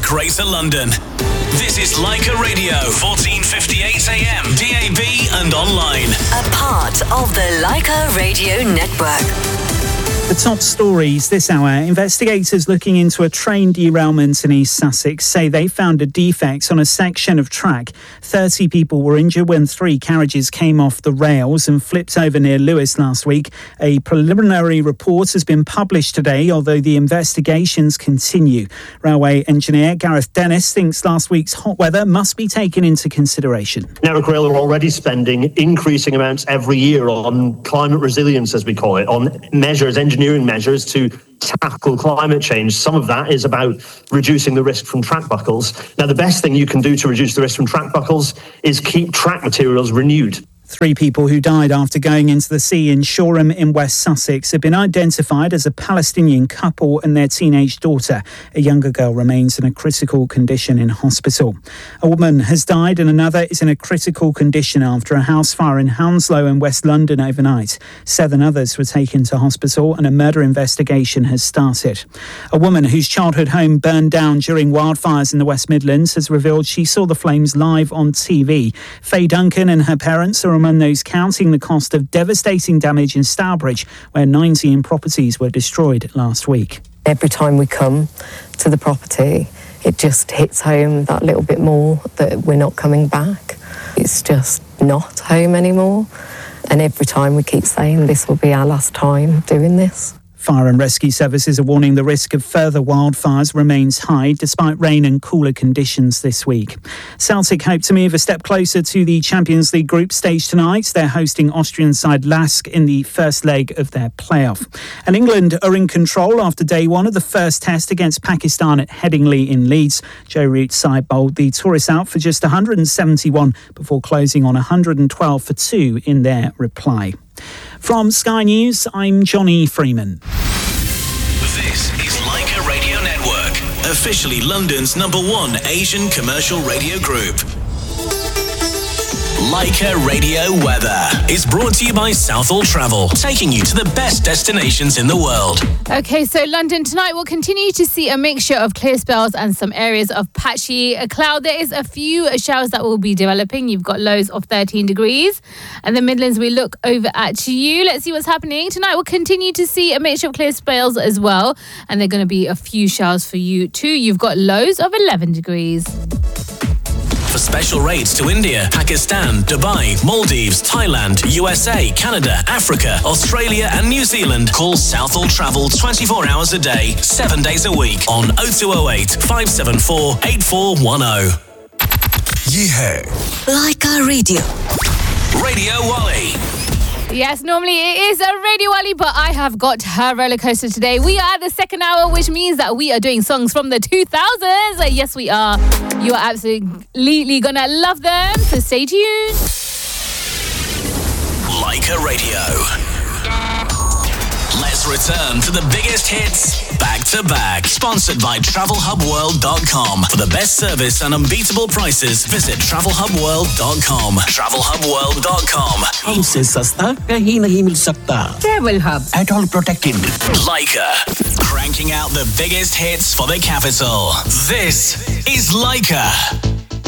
Greater London. This is Leica Radio, 1458 AM, DAB and online. A part of the Leica Radio Network. The top stories this hour. Investigators looking into a train derailment in East Sussex say they found a defect on a section of track. 30 people were injured when 3 carriages came off the rails and flipped over near Lewes last week. A preliminary report has been published today, although the investigations continue. Railway engineer Gareth Dennis thinks last week's hot weather must be taken into consideration. Network Rail are already spending increasing amounts every year on climate resilience, as we call it, on engineering measures to tackle climate change. Some of that is about reducing the risk from track buckles. Now, the best thing you can do to reduce the risk from track buckles is keep track materials renewed. 3 people who died after going into the sea in Shoreham in West Sussex have been identified as a Palestinian couple and their teenage daughter. A younger girl remains in a critical condition in hospital. A woman has died and another is in a critical condition after a house fire in Hounslow in West London overnight. 7 others were taken to hospital and a murder investigation has started. A woman whose childhood home burned down during wildfires in the West Midlands has revealed she saw the flames live on TV. Faye Duncan and her parents are among those counting the cost of devastating damage in Stourbridge, where 19 properties were destroyed last week. Every time we come to the property, it just hits home that little bit more that we're not coming back. It's just not home anymore. And every time we keep saying this will be our last time doing this. Fire and rescue services are warning the risk of further wildfires remains high despite rain and cooler conditions this week. Celtic hope to move a step closer to the Champions League group stage tonight. They're hosting Austrian side Lask in the first leg of their playoff. And England are in control after day one of the first test against Pakistan at Headingley in Leeds. Joe Root's side bowled the tourists out for just 171 before closing on 112 for 2 in their reply. From Sky News, I'm Johnny Freeman. This is Leica Radio Network, officially London's #1 Asian commercial radio group. Leica Radio Weather is brought to you by Southall Travel, taking you to the best destinations in the world. Okay, so London tonight will continue to see a mixture of clear spells and some areas of patchy cloud. There is a few showers that will be developing. You've got lows of 13 degrees. And the Midlands, we look over at you. Let's see what's happening. Tonight we'll continue to see a mixture of clear spells as well. And there are going to be a few showers for you too. You've got lows of 11 degrees. For special rates to India, Pakistan, Dubai, Maldives, Thailand, USA, Canada, Africa, Australia and New Zealand, call Southall Travel 24 hours a day, 7 days a week on 0208 574 8410. Yeah. Leica Radio. Radio Wally. Yes, normally it is a Radio Wally, but I have got her roller coaster today. We are at the second hour, which means that we are doing songs from the 2000s. Yes, we are. You are absolutely gonna love them, so stay tuned. Leica Radio. Let's return to the biggest hits back to back. Sponsored by TravelHubWorld.com. For the best service and unbeatable prices, visit TravelHubWorld.com. TravelHubWorld.com. हमसे सस्ता कहीं नहीं मिल सकता. Travel Hub. At all protected. Leica. Cranking out the biggest hits for the capital. This is Leica.